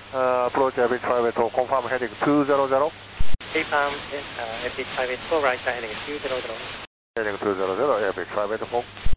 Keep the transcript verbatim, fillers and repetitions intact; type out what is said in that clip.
Uh, approach Airpeak five eight four, confirm heading two zero zero. Confirm, uh, Airpeak five eight four, right side heading two zero zero. Heading two zero zero, Airpeak five eight four.